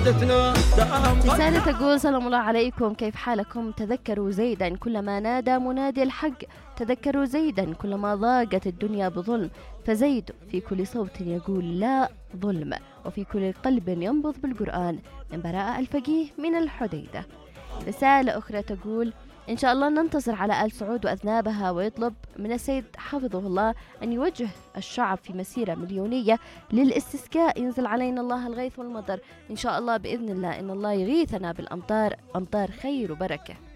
رسالة تقول سلام الله عليكم، كيف حالكم؟ تذكروا زيدا كلما نادى منادي الحق، تذكروا زيدا كلما ضاقت الدنيا بظلم، فزيد في كل صوت يقول لا ظلم، وفي كل قلب ينبض بالقرآن، من براءة الفقيه من الحديدة. رسالة أخرى تقول إن شاء الله ننتصر على آل سعود وأذنابها، ويطلب من السيد حفظه الله أن يوجه الشعب في مسيرة مليونية للاستسقاء، ينزل علينا الله الغيث والمطر إن شاء الله بإذن الله، إن الله يغيثنا بالأمطار، أمطار خير وبركة.